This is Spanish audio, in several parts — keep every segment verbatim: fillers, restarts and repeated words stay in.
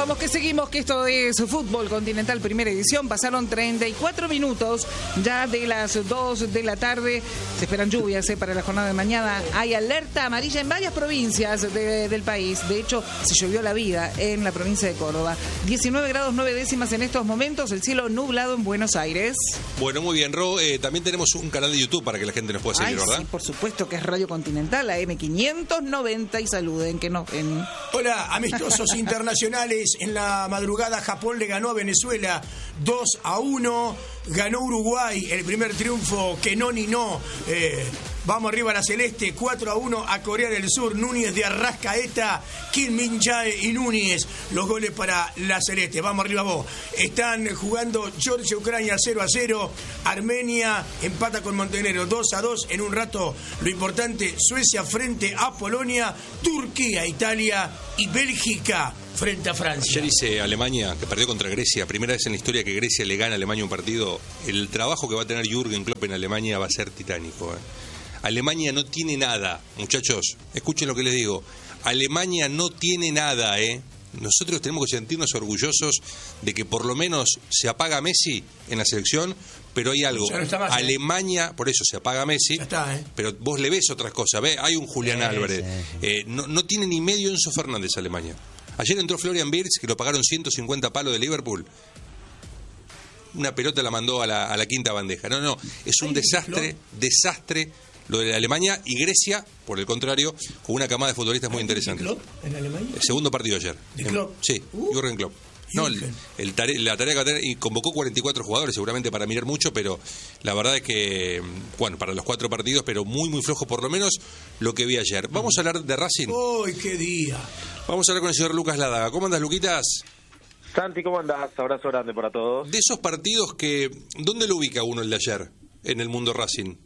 Vamos que seguimos, que esto es Fútbol Continental Primera Edición. Pasaron treinta y cuatro minutos ya de las dos de la tarde. Se esperan lluvias eh, para la jornada de mañana. Hay alerta amarilla en varias provincias de, del país. De hecho, se llovió la vida en la provincia de Córdoba. diecinueve grados nueve décimas en estos momentos. El cielo nublado en Buenos Aires. Bueno, muy bien, Ro. Eh, también tenemos un canal de YouTube para que la gente nos pueda seguir, Ay, ¿verdad? Sí, por supuesto que es Radio Continental, la M quinientos noventa. Y saluden, que no... En... Hola, amistosos internacionales. En la madrugada Japón le ganó a Venezuela dos a uno, ganó Uruguay, el primer triunfo que no ni no. Eh, vamos arriba a la celeste, cuatro a uno a Corea del Sur, Núñez de Arrascaeta, Kim Min Jae y Núñez, los goles para la celeste. Vamos arriba vos. Están jugando Georgia, Ucrania cero a cero, Armenia empata con Montenegro dos a dos. En un rato lo importante, Suecia frente a Polonia, Turquía, Italia y Bélgica frente a Francia. Ayer dice Alemania, que perdió contra Grecia, primera vez en la historia que Grecia le gana a Alemania un partido. El trabajo que va a tener Jürgen Klopp en Alemania va a ser titánico. ¿eh? Alemania no tiene nada, muchachos, escuchen lo que les digo. Alemania no tiene nada, ¿eh? Nosotros tenemos que sentirnos orgullosos de que por lo menos se apaga Messi en la selección, pero hay algo. Ya no está más, ¿eh? Alemania, por eso se apaga Messi, Ya está, ¿eh? pero vos le ves otras cosas, ¿ves? Hay un Julián Sí, Álvarez. sí, sí. Eh, no, no tiene ni medio Enzo Fernández Alemania. Ayer entró Florian Wirtz, que lo pagaron ciento cincuenta palos de Liverpool. Una pelota la mandó a la, a la quinta bandeja. No, no, es un desastre, desastre lo de Alemania. Y Grecia, por el contrario, con una camada de futbolistas muy interesantes. ¿Klopp en Alemania? El segundo partido ayer. ¿De Klopp? Sí, Uh, Jürgen Klopp. No, el, el tare, la tarea que va a tener, y convocó cuarenta y cuatro jugadores seguramente para mirar mucho, pero la verdad es que, bueno, para los cuatro partidos, pero muy, muy flojo, por lo menos lo que vi ayer. Vamos a hablar de Racing. ¡Uy, qué día! Vamos a hablar con el señor Lucas Ladaga. ¿Cómo andas, Luquitas? Santi, ¿cómo andás? Abrazo grande para todos. De esos partidos que, ¿dónde lo ubica uno el de ayer en el mundo Racing?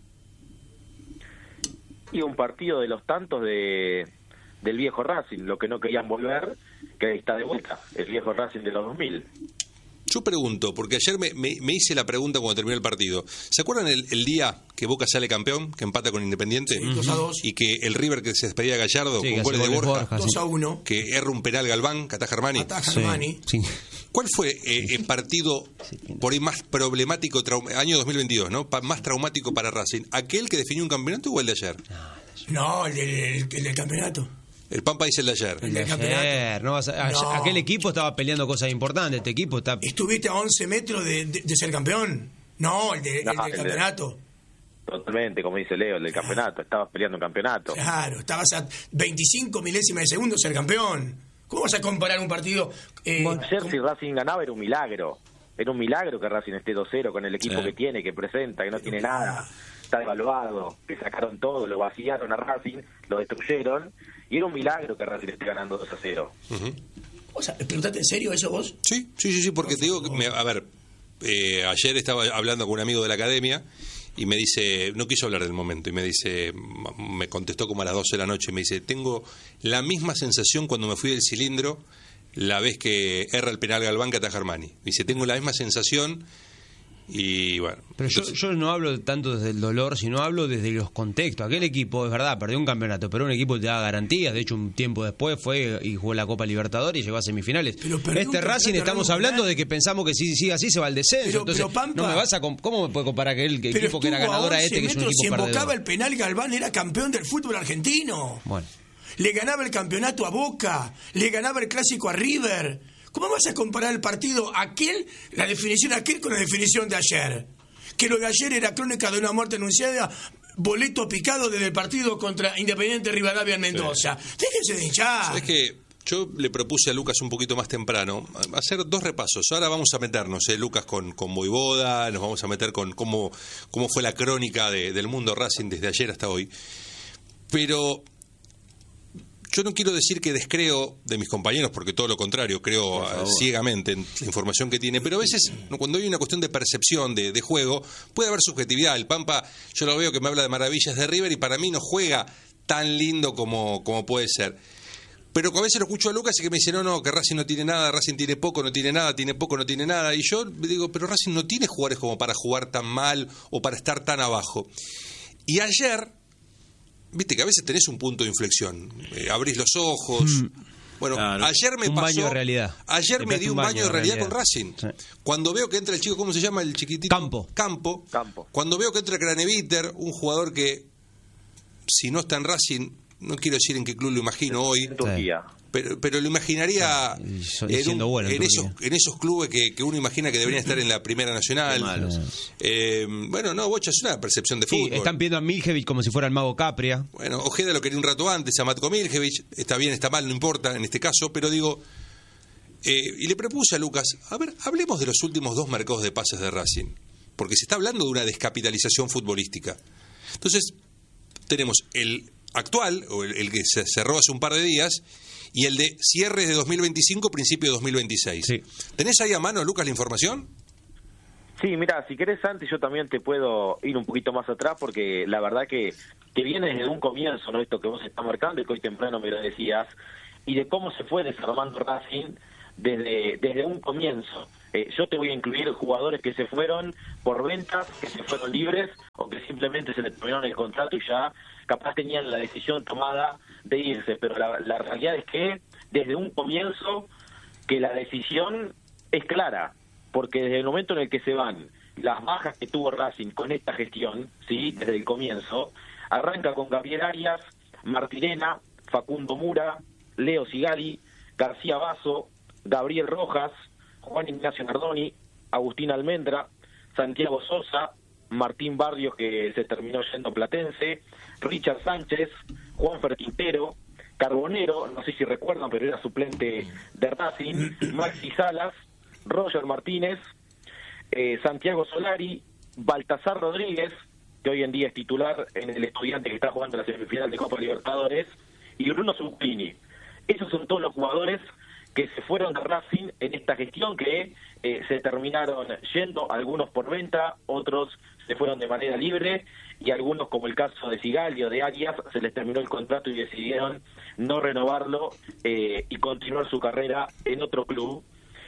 Y un partido de los tantos de del viejo Racing, lo que no querían volver, que ahí está de vuelta, el viejo Racing de los dos mil. Yo pregunto, porque ayer me, me, me hice la pregunta cuando terminó el partido. ¿Se acuerdan el, el día que Boca sale campeón, que empata con Independiente? Sí, dos a dos. Y que el River que se despedía de Gallardo Sí, con que goles de hace goles Borja, Borja, dos a uno. que erra un penal Galván, que ataja Armani. Ataja Sí, Armani. sí. ¿Cuál fue eh, el partido por ahí más problemático, traum- año dos mil veintidós, ¿no? Pa- más traumático para Racing? ¿Aquel que definió un campeonato o el de ayer? No, el del, el del campeonato. El Pampa dice el de ayer. El del Ayer, campeonato. no vas a- No. aquel equipo estaba peleando cosas importantes. Este equipo está. ¿Estuviste a once metros de, de, de ser campeón? No, el, de, No, el del el de- campeonato. Totalmente, como dice Leo, el del campeonato, estabas peleando un campeonato. Claro, estabas a veinticinco milésimas de segundo de ser campeón. ¿Cómo vas a comparar un partido? Eh, Ayer con- si Racing ganaba era un milagro. Era un milagro que Racing esté dos cero con el equipo Sí. que tiene, que presenta, que no tiene nada. Está devaluado, que sacaron todo, lo vaciaron a Racing, lo destruyeron. Y era un milagro que Racing esté ganando dos a cero. O sea, ¿preguntaste en serio eso vos? Sí, sí, sí, sí, porque te digo, que me- a ver, eh, ayer estaba hablando con un amigo de la academia y me dice, no quiso hablar del momento, y me dice, me contestó como a las doce de la noche, y me dice, tengo la misma sensación cuando me fui del cilindro la vez que erra el penal Galván que ataja Armani. Dice, tengo la misma sensación y bueno. Pero yo, entonces- yo no hablo tanto desde el dolor, sino hablo desde los contextos. Aquel equipo, es verdad, perdió un campeonato, pero un equipo que te da garantías. De hecho, un tiempo después fue y jugó la Copa Libertadores y llegó a semifinales. Pero perdió Este un Racing campeonato estamos regular. hablando de que pensamos que si sigue así se va al descenso. Pero- Entonces, pero, Pampa, no me vas a com- ¿cómo me puede comparar aquel que Pero equipo que era estuvo a ganador a once este que es un metros, equipo si invocaba perdedor? el penal, Galván era campeón del fútbol argentino. Bueno, Le ganaba el campeonato a Boca, le ganaba el clásico a River. ¿Cómo vas a comparar el partido aquel, la definición aquel con la definición de ayer? Que lo de ayer era crónica de una muerte anunciada, boleto picado desde el partido contra Independiente Rivadavia en Mendoza. Déjense de hinchar. ¿Sabés que yo le propuse a Lucas un poquito más temprano hacer dos repasos? Ahora vamos a meternos, ¿eh, Lucas, con, con Voivoda, nos vamos a meter con cómo, cómo fue la crónica de, del mundo Racing desde ayer hasta hoy. Pero yo no quiero decir que descreo de mis compañeros, porque todo lo contrario, creo uh, ciegamente en la información que tiene, pero a veces cuando hay una cuestión de percepción, de, de juego, puede haber subjetividad. El Pampa, yo lo veo que me habla de maravillas de River y para mí no juega tan lindo como, como puede ser. Pero a veces lo escucho a Lucas y que me dice, no, no, que Racing no tiene nada, Racing tiene poco, no tiene nada, tiene poco, no tiene nada. Y yo digo, pero Racing no tiene jugadores como para jugar tan mal o para estar tan abajo. Y ayer, viste que a veces tenés un punto de inflexión, eh, abrís los ojos, Bueno, claro. ayer me un pasó... baño de realidad. Ayer me di un baño, baño de realidad, realidad con Racing. Sí. Cuando veo que entra el chico, ¿cómo se llama el chiquitito? Campo. Campo. Campo. Cuando veo que entra Craneviter, un jugador que, si no está en Racing, no quiero decir en qué club lo imagino hoy. En Turquía. Pero, pero lo imaginaría y so, en, un, bueno en, en, esos, en esos clubes que, que uno imagina que deberían estar en la Primera Nacional. Eh, bueno, no, Bocha, es una percepción de sí, fútbol. Están viendo a Miljevic como si fuera el mago Capria. Bueno, Ojeda lo quería un rato antes, a Matko Miljevic. Está bien, está mal, no importa en este caso, pero digo... Eh, y le propuse a Lucas, a ver, hablemos de los últimos dos mercados de pases de Racing. Porque se está hablando de una descapitalización futbolística. Entonces, tenemos el actual, o el, el que se cerró hace un par de días... y el de cierres de dos mil veinticinco, principio de dos mil veintiséis. Sí. ¿Tenés ahí a mano, Lucas, la información? Sí, mira, si querés, Santi, yo también te puedo ir un poquito más atrás, porque la verdad que, que viene desde un comienzo, ¿no? Esto que vos estás marcando y que hoy temprano me lo decías, y de cómo se fue desarmando Racing desde, desde un comienzo. Eh, yo te voy a incluir jugadores que se fueron por ventas, que se fueron libres, o que simplemente se les terminaron el contrato y ya capaz tenían la decisión tomada de irse, pero la, la realidad es que desde un comienzo que la decisión es clara, porque desde el momento en el que se van las bajas que tuvo Racing con esta gestión, sí, desde el comienzo, arranca con Gabriel Arias, Martirena, Facundo Mura, Leo Sigali, García Basso, Gabriel Rojas, Juan Ignacio Nardoni, Agustín Almendra, Santiago Sosa, Martín Barrios, que se terminó yendo Platense, Richard Sánchez, Juanfer Quintero, Carbonero, no sé si recuerdan, pero era suplente de Racing, Maxi Salas, Roger Martínez, eh, Santiago Solari, Baltasar Rodríguez, que hoy en día es titular en el Estudiante que está jugando la semifinal de Copa Libertadores, y Bruno Zucchini. Esos son todos los jugadores que se fueron de Racing en esta gestión, que eh, se terminaron yendo, algunos por venta, otros se fueron de manera libre, y algunos, como el caso de Sigali o de Arias, se les terminó el contrato y decidieron no renovarlo eh, y continuar su carrera en otro club.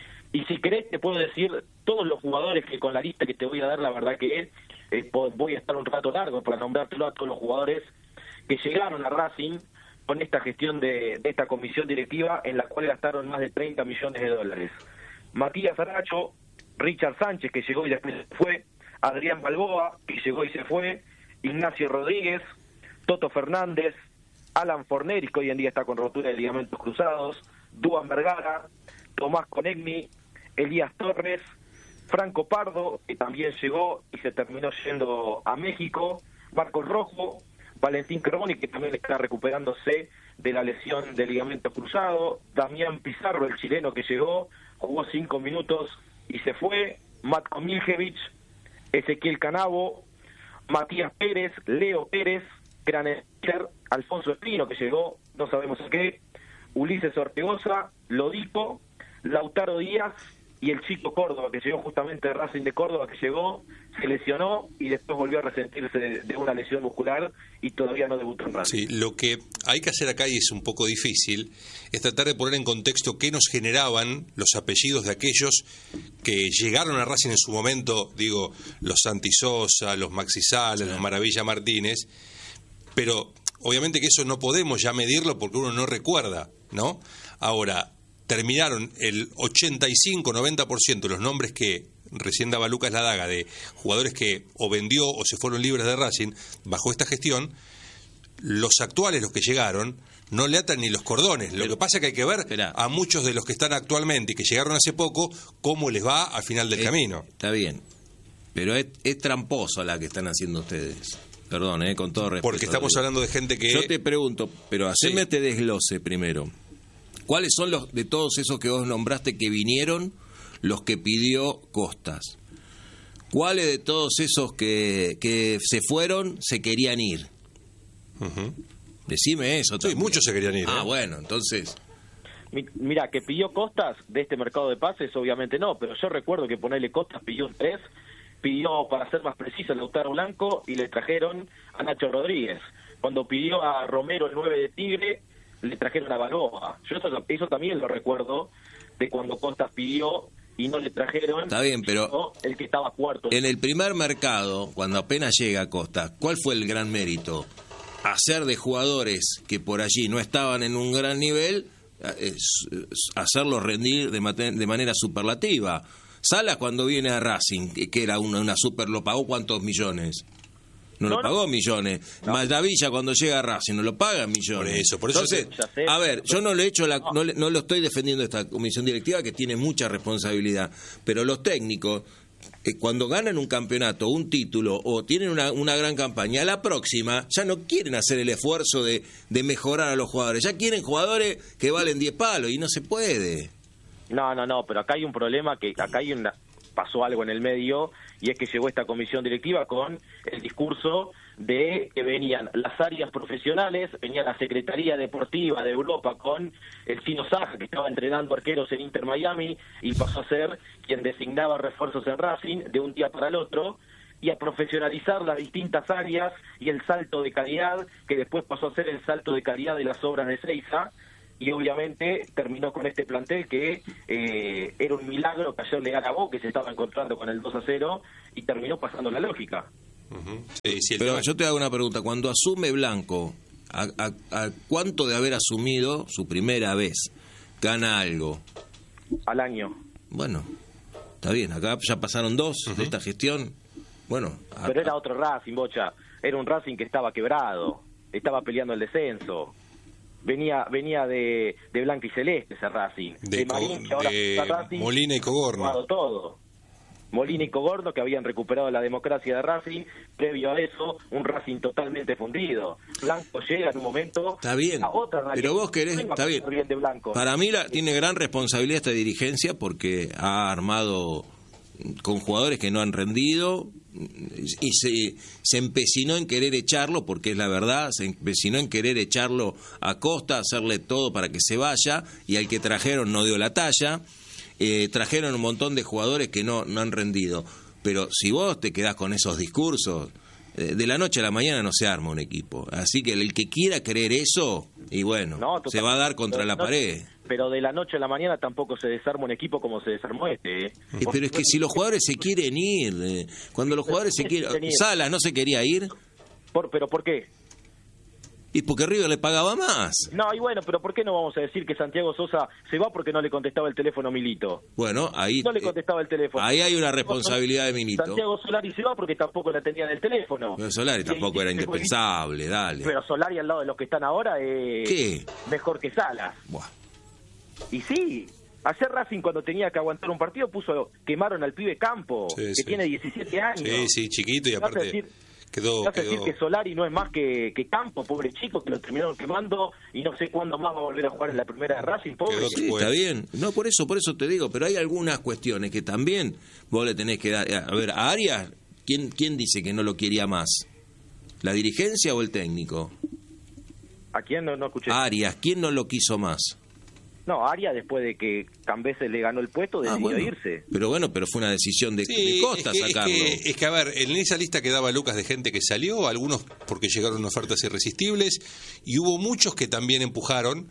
Y si querés te puedo decir todos los jugadores que con la lista que te voy a dar, la verdad que eh, voy a estar un rato largo para nombrártelo a todos los jugadores que llegaron a Racing con esta gestión de, de esta comisión directiva, en la cual gastaron más de treinta millones de dólares. Matías Aracho, Richard Sánchez, que llegó y después se fue, Adrián Balboa, que llegó y se fue, Ignacio Rodríguez, Toto Fernández, Alan Forneris, que hoy en día está con rotura de ligamentos cruzados, Duan Vergara, Tomás Conegni, Elías Torres, Franco Pardo, que también llegó y se terminó yendo a México, Marcos Rojo, Valentín Carboni, que también está recuperándose de la lesión de ligamento cruzado, Damián Pizarro, el chileno que llegó, jugó cinco minutos y se fue, Matko Miljevic, Ezequiel Canavo, Matías Pérez, Leo Pérez, Graneter, Alfonso Espino, que llegó, no sabemos a qué, Ulises Ortegoza, Lodico, Lautaro Díaz y el chico Córdoba, que llegó justamente de Racing de Córdoba, que llegó, se lesionó y después volvió a resentirse de, de una lesión muscular y todavía no debutó en Racing. Sí, lo que hay que hacer acá, y es un poco difícil, es tratar de poner en contexto qué nos generaban los apellidos de aquellos que llegaron a Racing en su momento, digo, los Santi Sosa, los Maxi Salas, los Maravilla Martínez, pero obviamente que eso no podemos ya medirlo porque uno no recuerda, ¿no? Ahora, terminaron el ochenta y cinco noventa por ciento de los nombres que recién daba Lucas Ladaga de jugadores que o vendió o se fueron libres de Racing bajo esta gestión. Los actuales, los que llegaron, no le atan ni los cordones. Lo pero, que pasa es que hay que ver espera. a muchos de los que están actualmente y que llegaron hace poco, cómo les va al final del es, camino. Está bien, pero es, es tramposo la que están haciendo ustedes. Perdón, eh, con todo respeto. Porque estamos hablando de gente que... Yo te pregunto, pero haceme sí. este desglose primero. ¿Cuáles son los de todos esos que vos nombraste que vinieron, los que pidió Costas? ¿Cuáles de todos esos que, que se fueron se querían ir? Uh-huh. Decime eso también. Sí, muchos se querían ir. Ah, ¿eh? bueno, entonces... Mira, que pidió Costas de este mercado de pases, obviamente no, pero yo recuerdo que ponerle Costas pidió un tres, pidió, para ser más preciso, a Lautaro Blanco y le trajeron a Nacho Rodríguez. Cuando pidió a Romero, el nueve de Tigre, le trajeron a Balboa. Yo eso, eso también lo recuerdo, de cuando Costas pidió y no le trajeron. Está bien, pero el que estaba cuarto. En el primer mercado, cuando apenas llega Costas, ¿cuál fue el gran mérito? Hacer de jugadores que por allí no estaban en un gran nivel es, es hacerlo rendir de, mate, de manera superlativa. Salas cuando viene a Racing, que era una, una super, ¿lo pagó cuántos millones? No, no lo pagó no. millones. No. Maravilla cuando llega a Racing no lo pagan millones. Por eso, por eso Entonces, te... a ver, yo no le he hecho la, no. No, le, no lo estoy defendiendo a esta comisión directiva que tiene mucha responsabilidad, pero los técnicos eh, cuando ganan un campeonato, un título o tienen una, una gran campaña, a la próxima ya no quieren hacer el esfuerzo de, de mejorar a los jugadores, ya quieren jugadores que valen diez palos y no se puede. No, no, no, pero acá hay un problema, que acá hay una pasó algo en el medio, y es que llegó esta comisión directiva con el discurso de que venían las áreas profesionales, venía la Secretaría Deportiva de Europa con el Chino Saja, que estaba entrenando arqueros en Inter Miami, y pasó a ser quien designaba refuerzos en Racing de un día para el otro, y a profesionalizar las distintas áreas y el salto de calidad, que después pasó a ser el salto de calidad de las obras de Seiza, y obviamente terminó con este plantel que eh, era un milagro que ayer le gana a Boca, que se estaba encontrando con el dos a cero, y terminó pasando la lógica. Uh-huh. Sí, sí, Pero tema... yo te hago una pregunta, cuando asume Blanco, ¿a, a, a cuánto de haber asumido su primera vez gana algo? Al año. Bueno, está bien, acá ya pasaron dos uh-huh. de esta gestión. Bueno, a... Pero era otro Racing, Bocha, era un Racing que estaba quebrado, estaba peleando el descenso. Venía venía de, de Blanca y Celeste ese Racing. De, de Marín, que ahora de Racing, Molina y Cogorno. Todo. Molina y Cogorno, que habían recuperado la democracia de Racing. Previo a eso, un Racing totalmente fundido. Blanco llega en un momento está bien, a otra realidad. Pero vos querés, está bien. bien de Blanco. Para mí la, tiene gran responsabilidad esta dirigencia porque ha armado con jugadores que no han rendido y se, se empecinó en querer echarlo, porque es la verdad, se empecinó en querer echarlo a Costa, hacerle todo para que se vaya, y al que trajeron no dio la talla. Eh, trajeron un montón de jugadores que no, no han rendido, pero si vos te quedás con esos discursos, eh, de la noche a la mañana no se arma un equipo, así que el, el que quiera creer eso, y bueno, no, se va a dar contra la no, pared. Pero de la noche a la mañana tampoco se desarma un equipo como se desarmó este. ¿eh? Eh, pero es que si los jugadores se quieren ir, eh, cuando los jugadores se quieren... Salas no se quería ir. Por, ¿Pero por qué? Y porque River le pagaba más. No, y bueno, pero ¿por qué no vamos a decir que Santiago Sosa se va porque no le contestaba el teléfono a Milito? Bueno, ahí... No le contestaba el teléfono. Ahí hay una responsabilidad de Milito. Santiago Solari se va porque tampoco le atendían el teléfono. Pero Solari tampoco y, era y, indispensable, dale. Pero Solari al lado de los que están ahora es ¿Qué? mejor que Salas. Buah. Y sí, ayer Racing cuando tenía que aguantar un partido puso, quemaron al pibe Campo, sí, que sí. tiene diecisiete años. Sí, sí, chiquito y aparte... Decir, Quedó, ¿Vas a quedó... decir que Solari no es más que, que Campo, pobre chico, que lo terminaron quemando y no sé cuándo más va a volver a jugar en la primera de Racing, pobre? Sí, está bien. No, por eso, por eso te digo, pero hay algunas cuestiones que también vos le tenés que dar. A ver, a Arias, ¿quién, quién dice que no lo quería más? ¿La dirigencia o el técnico? ¿A quién no, no escuché? Arias, ¿quién no lo quiso más? No, Arias, después de que Cambeses le ganó el puesto, decidió ah, bueno. irse. Pero bueno, pero fue una decisión de, sí, de Costa es que, sacarlo. Es que, es que, a ver, en esa lista que daba Lucas de gente que salió, algunos porque llegaron ofertas irresistibles, y hubo muchos que también empujaron,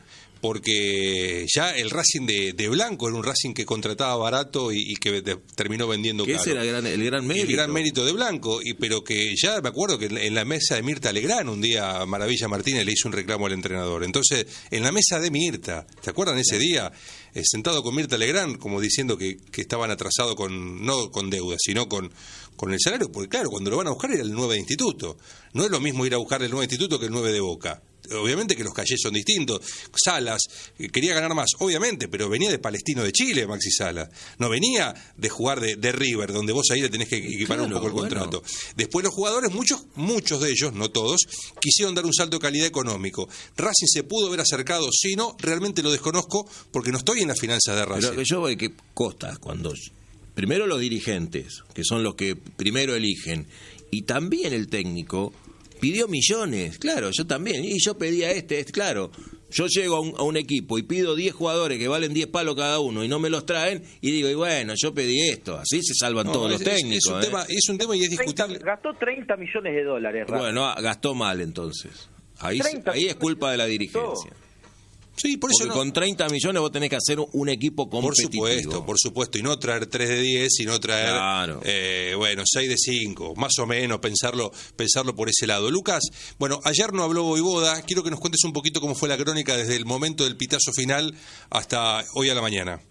porque ya el Racing de, de Blanco era un Racing que contrataba barato y, y que de, terminó vendiendo que caro. Ese era el gran, el gran mérito. El gran mérito de Blanco, y pero que ya me acuerdo que en, en la mesa de Mirta Legrand un día Maravilla Martínez le hizo un reclamo al entrenador. Entonces, en la mesa de Mirta, ¿te acuerdan ese día? Eh, sentado con Mirta Legrand, como diciendo que, que estaban atrasados con, no con deuda, sino con, con el salario, porque claro, cuando lo van a buscar era el nueve de Instituto. No es lo mismo ir a buscar el nueve de Instituto que el nueve de Boca. Obviamente que los callés son distintos. Salas eh, quería ganar más, obviamente, pero venía de Palestino de Chile, Maxi Salas. No venía de jugar de, de River, donde vos ahí le tenés que equiparar claro, un poco el bueno. contrato. Después los jugadores, muchos, muchos de ellos, no todos, quisieron dar un salto de calidad económico. Racing se pudo haber acercado, si no, realmente lo desconozco, porque no estoy en las finanzas de Racing. Pero yo voy que Costa, cuando primero los dirigentes, que son los que primero eligen, y también el técnico, pidió millones, claro, yo también, y yo pedía este, este claro, yo llego a un, a un equipo y pido diez jugadores que valen diez palos cada uno y no me los traen, y digo, y bueno, yo pedí esto, así se salvan no, todos es, los técnicos. Es un, ¿eh? tema, es un tema y es discutible. treinta, gastó treinta millones de dólares, Rafa. Bueno, gastó mal entonces, ahí, ahí es culpa de la dirigencia. Sí, por eso Porque no. con treinta millones vos tenés que hacer un equipo competitivo. Por supuesto, por supuesto. Y no traer tres de diez, sino traer, Claro. eh, bueno, seis de cinco. Más o menos, pensarlo pensarlo por ese lado. Lucas, bueno, ayer no habló Vojvoda. Quiero que nos cuentes un poquito cómo fue la crónica desde el momento del pitazo final hasta hoy a la mañana.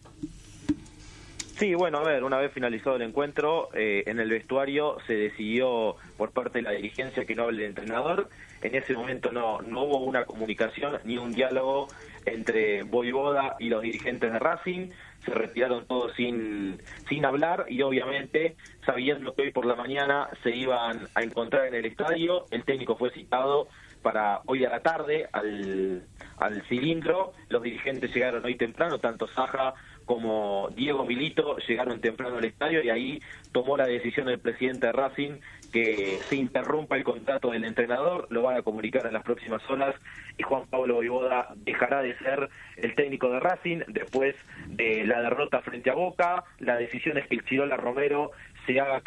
Sí, bueno, a ver, una vez finalizado el encuentro, eh, en el vestuario se decidió por parte de la dirigencia que no hable el entrenador. En ese momento no, no hubo una comunicación ni un diálogo entre Vojvoda y los dirigentes de Racing. Se retiraron todos sin, sin hablar y obviamente sabiendo que hoy por la mañana se iban a encontrar en el estadio, el técnico fue citado para hoy a la tarde al, al cilindro. Los dirigentes llegaron hoy temprano, tanto Saja como Diego Milito llegaron temprano al estadio y ahí tomó la decisión el presidente de Racing que se interrumpa el contrato del entrenador, lo van a comunicar en las próximas horas y Juan Pablo Vojvoda dejará de ser el técnico de Racing después de la derrota frente a Boca. La decisión es que el Chirola Romero se haga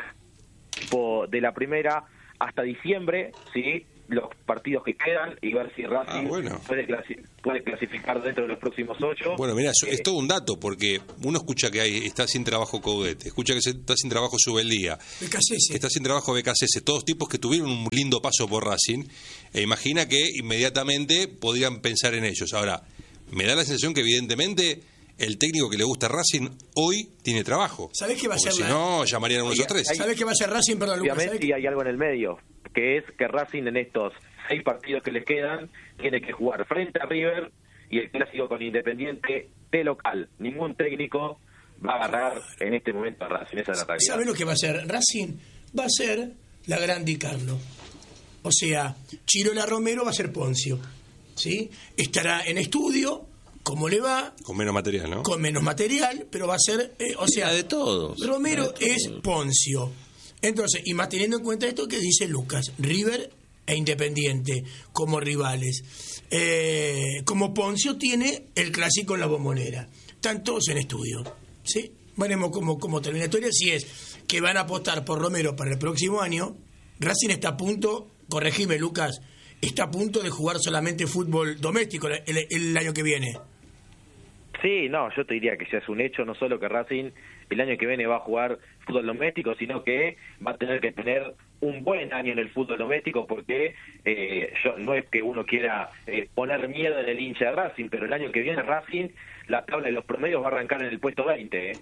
equipo de la primera hasta diciembre, ¿sí? Los partidos que quedan y ver si Racing Ah, bueno. puede, clasi- puede clasificar dentro de los próximos ocho. Bueno, mira, es, Eh, es todo un dato, porque uno escucha que hay, está sin trabajo Coudet, escucha que se- está sin trabajo Subeldía, B K C S. que está sin trabajo B K C S, todos tipos que tuvieron un lindo paso por Racing, e imagina que inmediatamente podrían pensar en ellos. Ahora, me da la sensación que evidentemente el técnico que le gusta a Racing hoy tiene trabajo. ¿Sabés qué va a Porque ser si la- no, llamarían a uno de esos tres. ¿Sabés qué va a hacer Racing? Perdón, Lucas. ¿sabés Obviamente, qué? y hay algo en el medio, que es que Racing en estos seis partidos que les quedan tiene que jugar frente a River y el clásico con Independiente de local. Ningún técnico va a agarrar en este momento a Racing, esa es la realidad. ¿Sabés lo que va a hacer? Racing va a ser la gran Di Carlo. O sea, Chirola Romero va a ser Poncio. ¿Sí? Estará en estudio, como le va, Con menos material, ¿no? con menos material, pero va a ser, eh, o sea, La de todos. Romero La de todos. es Poncio. Entonces, y más teniendo en cuenta esto que dice Lucas, River e Independiente como rivales. Eh, como Poncio tiene el clásico en la Bombonera. Están todos en estudio. ¿Sí? Veremos cómo, cómo termina la historia. Si es que van a apostar por Romero para el próximo año, Racing está a punto, corregime Lucas, está a punto de jugar solamente fútbol doméstico el, el- el año que viene. Sí, no, yo te diría que ya es un hecho, no solo que Racing el año que viene va a jugar fútbol doméstico, sino que va a tener que tener un buen año en el fútbol doméstico, porque eh, yo, no es que uno quiera eh, poner miedo en el hincha de Racing, pero el año que viene Racing, la tabla de los promedios va a arrancar en el puesto veinte, ¿eh?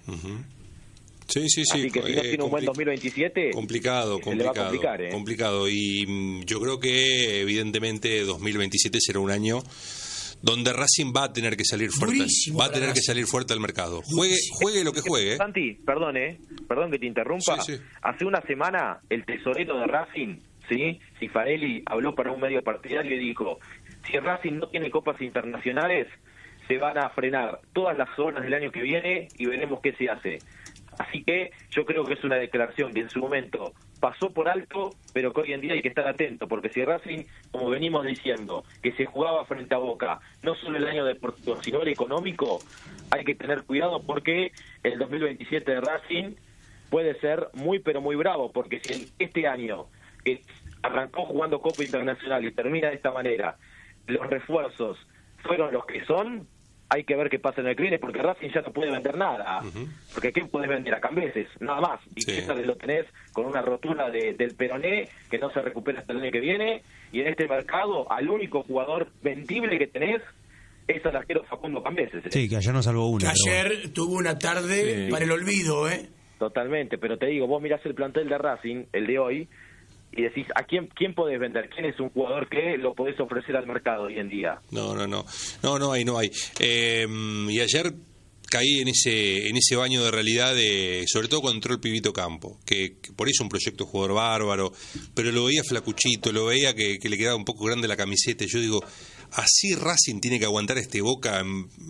Sí, sí, sí. Así que si no eh, tiene un buen compli- dos mil veintisiete, Complicado, se le va a complicado. complicar, ¿eh? Complicado. Y mm, yo creo que evidentemente dos mil veintisiete será un año donde Racing va a tener que salir fuerte. Durísimo Va a para tener que Racing. salir fuerte al mercado. Juegue, juegue lo que juegue. ¿eh? Santi, perdón, eh, perdón que te interrumpa. Sí, sí. Hace una semana el tesorero de Racing, ¿sí? Cifarelli, habló para un medio partidario y dijo, si Racing no tiene copas internacionales, se van a frenar todas las zonas del año que viene y veremos qué se hace. Así que yo creo que es una declaración que en su momento pasó por alto, pero que hoy en día hay que estar atento, porque si Racing, como venimos diciendo, que se jugaba frente a Boca, no solo el año deportivo, sino el económico, hay que tener cuidado porque el dos mil veintisiete de Racing puede ser muy pero muy bravo, porque si en este año que arrancó jugando Copa Internacional y termina de esta manera, los refuerzos fueron los que son, hay que ver qué pasa en el que viene, porque Racing ya no puede vender nada. Porque ¿qué puedes vender? A Cambeses, nada más. Y Sí. César lo tenés con una rotura de, del peroné que no se recupera hasta el año que viene. Y en este mercado, al único jugador vendible que tenés es al arquero Facundo Cambeses. ¿eh? Sí, que ayer no salvó Que una. pero bueno. ayer tuvo una tarde Sí. para el olvido, ¿eh? Totalmente, pero te digo, vos mirás el plantel de Racing, el de hoy, y decís, ¿a quién, quién podés vender? ¿Quién es un jugador que lo podés ofrecer al mercado hoy en día? No, no, no. No, no hay, no hay. Eh, y ayer caí en ese en ese baño de realidad, de, sobre todo cuando entró el Pibito Campo, que, que por eso un proyecto jugador bárbaro, pero lo veía flacuchito, lo veía que, que le quedaba un poco grande la camiseta. Y yo digo, así Racing tiene que aguantar este Boca.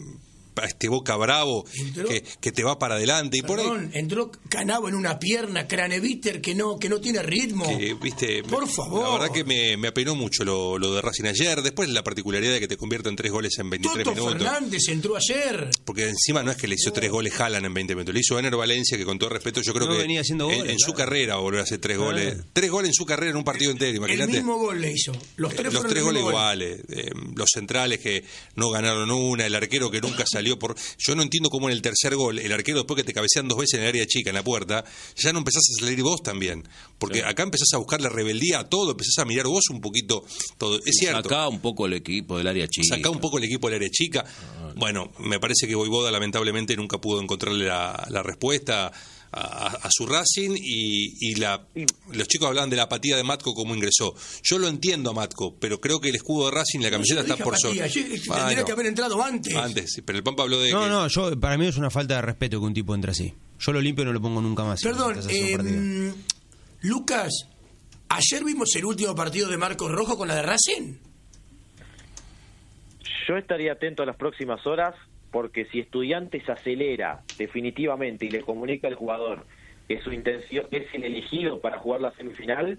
a este Boca bravo que, que te va para adelante y Perdón, por ahí entró Canavo en una pierna, Craneviter que no que no tiene ritmo. que, viste, por me, favor. la verdad que me, me apenó mucho lo, lo de Racing ayer. Después la particularidad de que te convierten tres goles en veintitrés Toto minutos. Fernández entró ayer. Porque encima no es que le hizo tres goles Haaland en veinte minutos, le hizo Ener Valencia, que con todo respeto yo creo No que venía haciendo en, goles, en su claro. carrera va a volver a hacer tres goles. Tres goles en su carrera en un partido entero, El imagínate. mismo gol le hizo. Los tres, Los fueron tres el goles mismo gol. iguales, eh, los centrales que no ganaron una, el arquero que nunca salió por... Yo no entiendo cómo en el tercer gol, el arquero después que te cabecean dos veces en el área chica, en la puerta, ya no empezás a salir vos también, porque sí. Acá empezás a buscar la rebeldía a todo, empezás a mirar vos un poquito todo. Es y cierto. Sacá un poco el equipo del área chica. Sacá un poco el equipo del área chica. Bueno, me parece que Voivoda lamentablemente nunca pudo encontrarle la, la respuesta a, a su Racing y, y la, los chicos hablaban de la apatía de Matco como ingresó. Yo lo entiendo a Matco, pero creo que el escudo de Racing, la camiseta no está por sobre. Tendría Ah, no. que haber entrado antes. Antes, sí, pero el Pampa habló de No, que... no, yo para mí es una falta de respeto que un tipo entre así. Yo lo limpio y no lo pongo nunca más. Perdón, Estás haciendo eh, un partido. Lucas, ayer vimos el último partido de Marcos Rojo con la de Racing. Yo estaría atento a las próximas horas, porque si Estudiantes acelera definitivamente y le comunica al jugador que su intención es el elegido para jugar la semifinal,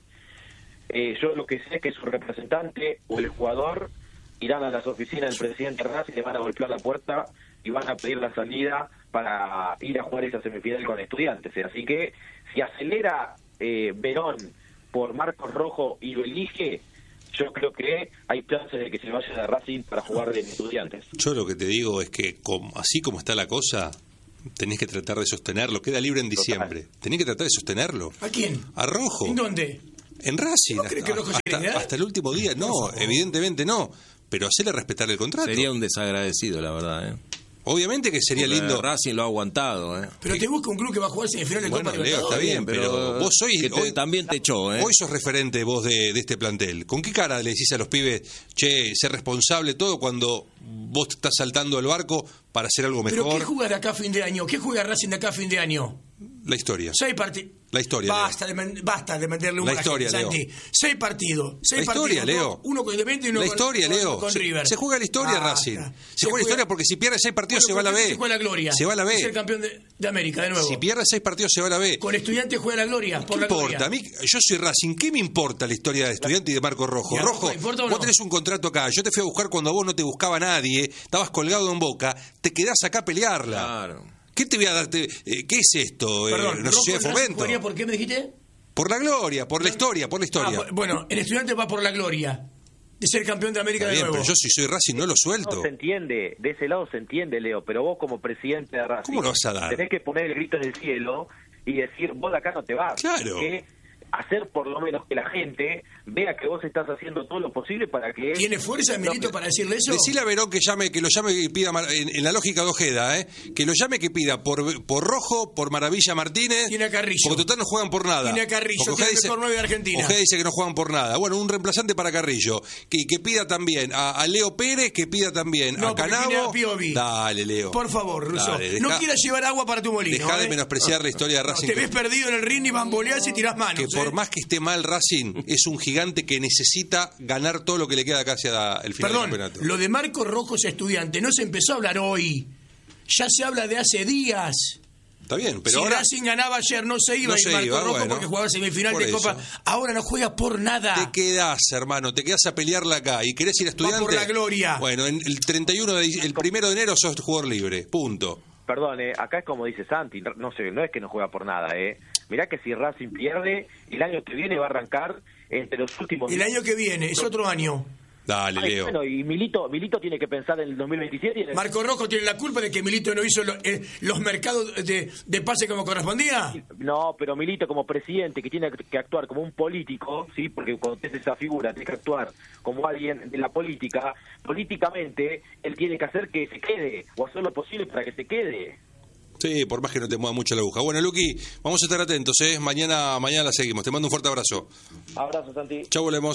eh, yo lo que sé es que su representante o el jugador irán a las oficinas del presidente Racing y le van a golpear la puerta y van a pedir la salida para ir a jugar esa semifinal con Estudiantes. Así que si acelera eh, Verón por Marcos Rojo y lo elige, yo creo que hay chances de que se vaya de Racing para jugar de Estudiantes. Yo lo que te digo es que como, así como está la cosa, tenés que tratar de sostenerlo. Queda libre en diciembre. Total. Tenés que tratar de sostenerlo. ¿A quién? A Rojo. ¿En dónde? En Racing. ¿No crees que Rojo hasta, se hasta, hasta el último día. No, evidentemente no. Pero hacerle respetar el contrato. Sería un desagradecido, la verdad, ¿eh? Obviamente que sería Porque lindo. Racing lo ha aguantado, ¿eh? Pero te busca un club que va a jugar semifinal de Bueno, Copa Leo, está Libertadores. bien, pero vos sois... que te- hoy, también te echó, ¿eh? hoy sos referente vos de, de este plantel. ¿Con qué cara le decís a los pibes, che, ser responsable todo cuando vos te estás saltando el barco para hacer algo ¿Pero mejor? qué juega de acá a fin de año? ¿Qué juega Racing de acá a fin de año? La historia. Seis partidos. La historia, Basta de, men- basta de meterle un La a la historia, gente, Leo. Santi. Seis partidos. Seis La historia, partidos, Leo. dos, uno con Independiente y uno La con, historia, con- Leo. con Se- River. Se, juega la historia, Basta. Racing. Se, juega la historia porque si pierde seis partidos Bueno, se va a la con B. Estudiantes juega la gloria. Se va a la B. Es el campeón de, de América, de nuevo. Si pierde seis partidos se va a la B. Con Estudiantes juega la gloria. ¿Qué Por la importa? gloria. A mí, yo soy Racing. ¿Qué me importa la historia de Estudiante y de Marco Rojo? ¿Y a Rojo, Rojo le importa o vos no? tenés un contrato acá. Yo te fui a buscar cuando a vos no te buscaba nadie. Estabas colgado en Boca. Te quedás acá a pelearla. Claro. ¿Qué te voy a darte? Eh, ¿Qué es esto? Eh, Perdón, ¿Una Rojo sociedad de en Racing fomento? jugaría, ¿por qué me dijiste? Por la gloria, por la historia, por la historia. Ah, bueno, el Estudiante va por la gloria de ser campeón de América Está de bien, nuevo. pero yo si soy Racing no lo No suelto. se entiende, de ese lado se entiende, Leo, pero vos como presidente de Racing ¿Cómo lo vas a dar? tenés que poner el grito en el cielo y decir, vos de acá no te vas. Claro. Que hacer por lo menos que la gente vea que vos estás haciendo todo lo posible para que... ¿Tiene fuerza Milito No, para decirle eso? Decile a Verón que llame, que lo llame y pida Mar- en, en la lógica de Ojeda, ¿eh? Que lo llame que pida por, por Rojo, por Maravilla Martínez. Tiene a Carrillo. Porque total no juegan por nada. Tiene a Carrillo, Porque que es el Ojeda mejor nueve de Argentina. Ojeda dice que no juegan por nada. Bueno, un reemplazante para Carrillo. Que, que pida también a, a Leo Pérez, que pida también No, a porque Canavo. tiene a Piovi. Dale, Leo. Por favor, Russo. Dale, no deja- quieras llevar agua para tu molino. Dejá de ¿eh? menospreciar la historia de No, Racing. te que- ves perdido en el ring y bamboleás y tirás manos. que por ¿eh? más que esté mal Racing, es un gigante que necesita ganar todo lo que le queda acá hacia el final Perdón, del campeonato. lo de Marcos Rojos Estudiante no se empezó a hablar hoy. Ya se habla de hace días. Está bien, pero si ahora Racing ganaba ayer no se iba No a ir se Marcos iba, Rojo bueno, porque jugaba semifinal por de eso. Copa. Ahora no juega por nada. te quedás, hermano, te quedás a pelearla acá y querés ir a Estudiante. por la gloria. Bueno, en el treinta y uno de, el primero de enero sos jugador libre, punto. Perdón, eh, acá es como dice Santi, no sé, no es que no juega por nada, eh. Mirá que si Racing pierde, el año que viene va a arrancar entre los últimos... El año que viene, es otro año. Dale, Ay, Leo. bueno, y Milito, Milito tiene que pensar en el dos mil veintisiete y en el... Marco Rojo tiene la culpa de que Milito no hizo lo- eh, los mercados de, de pase como correspondía. No, pero Milito como presidente que tiene que actuar como un político, sí, porque cuando tenés esa figura tenés que actuar como alguien de la política, políticamente él tiene que hacer que se quede o hacer lo posible para que se quede. Sí, por más que no te mueva mucho la aguja. Bueno, Luqui, vamos a estar atentos, ¿eh? Mañana, mañana la seguimos. Te mando un fuerte abrazo. Abrazo, Santi. Chau, volvemos.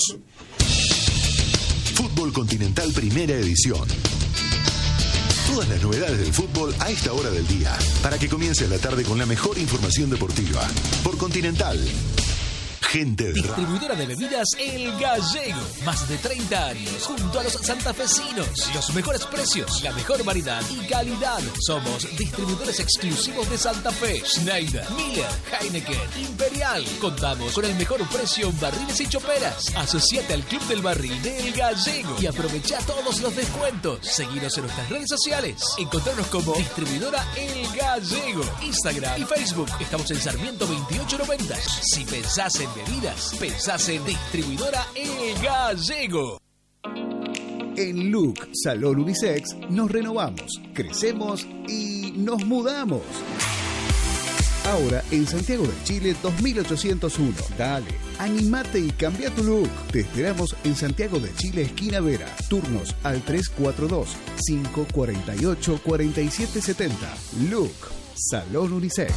Fútbol Continental Primera Edición. Todas las novedades del fútbol a esta hora del día, para que comience la tarde con la mejor información deportiva. Por Continental. Gente de radio. Distribuidora de bebidas El Gallego. Más de treinta años junto a los santafesinos. Los mejores precios, la mejor variedad y calidad. Somos distribuidores exclusivos de Santa Fe. Schneider, Miller, Heineken, Imperial. Contamos con el mejor precio en barriles y choperas. Asociate al Club del Barril de El Gallego y aprovecha todos los descuentos. Seguinos en nuestras redes sociales. Encontrarnos como distribuidora El Gallego. Instagram y Facebook. Estamos en Sarmiento veintiocho noventa. Si pensás en bebidas, pensás en distribuidora El Gallego. En Look Salón Unisex nos renovamos, crecemos y nos mudamos. Ahora en Santiago del Chile dos mil ochocientos uno. Dale, animate y cambia tu look. Te esperamos en Santiago del Chile, esquina Vera. Turnos al tres cuatro dos, cinco cuatro ocho, cuatro siete siete cero. Look Salón Unisex.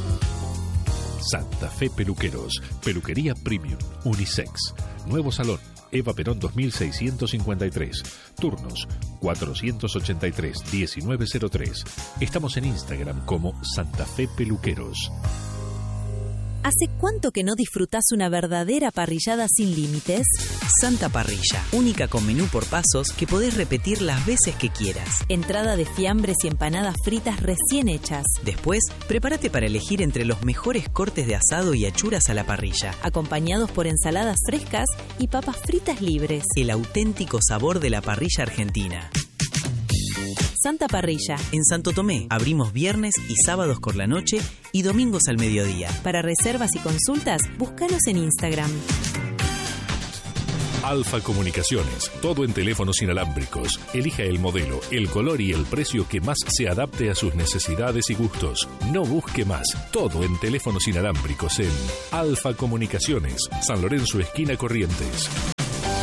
Santa Fe Peluqueros, peluquería premium, unisex. Nuevo salón, Eva Perón dos mil seiscientos cincuenta y tres. Turnos cuatrocientos ochenta y tres, diecinueve cero tres. Estamos en Instagram como Santa Fe Peluqueros. ¿Hace cuánto que no disfrutás una verdadera parrillada sin límites? Santa Parrilla, única con menú por pasos que podés repetir las veces que quieras. Entrada de fiambres y empanadas fritas recién hechas. Después, prepárate para elegir entre los mejores cortes de asado y achuras a la parrilla, acompañados por ensaladas frescas y papas fritas libres. El auténtico sabor de la parrilla argentina. Santa Parrilla. En Santo Tomé, abrimos viernes y sábados por la noche y domingos al mediodía. Para reservas y consultas, búscanos en Instagram. Alfa Comunicaciones, todo en teléfonos inalámbricos. Elija el modelo, el color y el precio que más se adapte a sus necesidades y gustos. No busque más, todo en teléfonos inalámbricos en Alfa Comunicaciones, San Lorenzo, esquina Corrientes.